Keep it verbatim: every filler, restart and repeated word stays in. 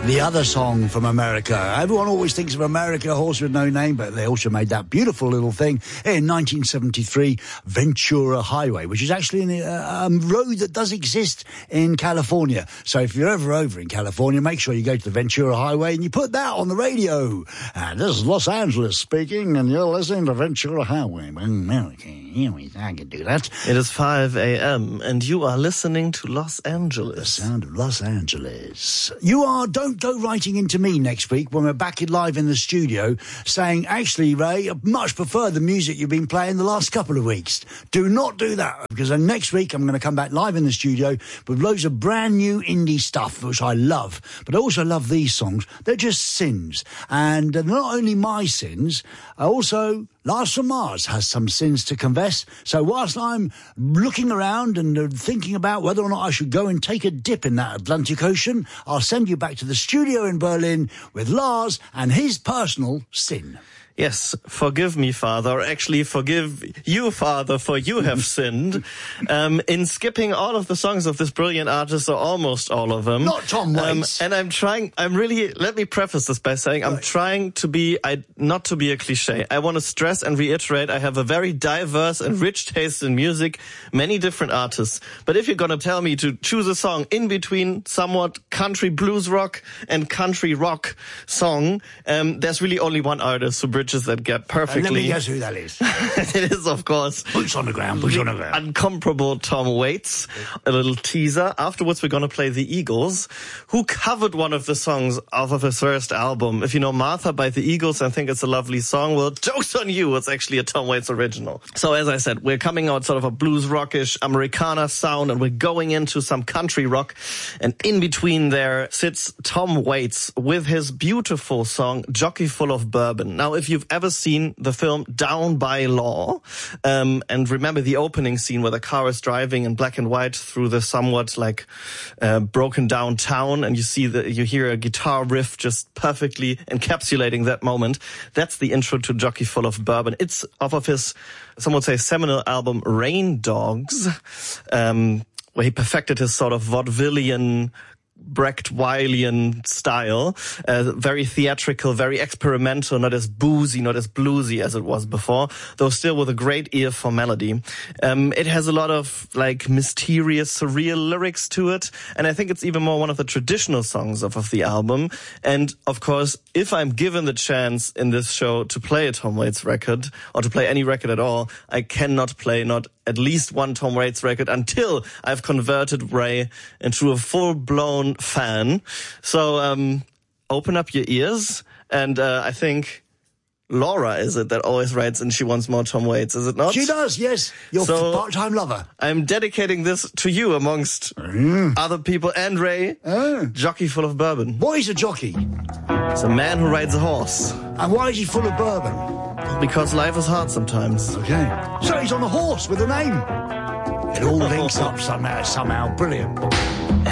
The other song from America. Everyone always thinks of America, Horse with No Name, but they also made that beautiful little thing in nineteen seventy-three, Ventura Highway, which is actually a um, road that does exist in California. So if you're ever over in California, make sure you go to the Ventura Highway and you put that on the radio. And this is Los Angeles speaking, and you're listening to Ventura Highway. I can do that. It is five a.m. and you are listening to Los Angeles. The sound of Los Angeles. You are, don't go writing into me next week when we're back in live in the studio saying, actually, Ray, I much prefer the music you've been playing the last couple of weeks. Do not do that, because then next week I'm going to come back live in the studio with loads of brand new indie stuff, which I love. But I also love these songs. They're just sins. And they're not only my sins, also Lars from Mars has some sins to confess. So whilst I'm looking around and thinking about whether or not I should go and take a dip in that Atlantic Ocean, I'll send you back to the studio in Berlin with Lars and his personal sin. Yes, forgive me, Father, or actually forgive you, Father, for you have sinned, um, in skipping all of the songs of this brilliant artist, or almost all of them. Not Tom Waits. Um, and I'm trying, I'm really, let me preface this by saying I'm trying to be, I, not to be a cliche. I want to stress and reiterate I have a very diverse and rich taste in music, many different artists. But if you're going to tell me to choose a song in between somewhat country blues rock and country rock song, um, there's really only one artist who bridges that gap perfectly. And let me guess who that is. It is, of course, Boots on the ground, boots on the ground. Uncomparable Tom Waits. A little teaser. Afterwards, we're going to play the Eagles, who covered one of the songs off of his first album. If you know Martha by the Eagles, I think it's a lovely song. Well, joke's on you. It's actually a Tom Waits original. So as I said, we're coming out sort of a blues rockish Americana sound, and we're going into some country rock. And in between there sits Tom Waits with his beautiful song, Jockey Full of Bourbon. Now, if you've ever seen the film Down by Law, um, and remember the opening scene where the car is driving in black and white through the somewhat like uh, broken down town, and you see that you hear a guitar riff just perfectly encapsulating that moment. That's the intro to Jockey Full of Bourbon. It's off of his, some would say, seminal album Rain Dogs, um, where he perfected his sort of vaudevillian Brecht-Wylian style, uh, very theatrical, very experimental, not as boozy, not as bluesy as it was before, though still with a great ear for melody. Um, it has a lot of like mysterious, surreal lyrics to it, and I think it's even more one of the traditional songs of, of the album. And of course, if I'm given the chance in this show to play a Tom Waits record, or to play any record at all, I cannot play not at least one Tom Waits record until I've converted Ray into a full-blown fan. So um open up your ears, and uh, I think Laura is it that always writes and she wants more Tom Waits, is it not? She does, yes. Your so, part-time lover. I'm dedicating this to you amongst mm. other people, and Ray, oh. Jockey Full of Bourbon. What is a jockey? It's a man who rides a horse. And why is he full of bourbon? Because life is hard sometimes. Okay. So he's on a horse with a name. It all links up somehow, somehow. Brilliant.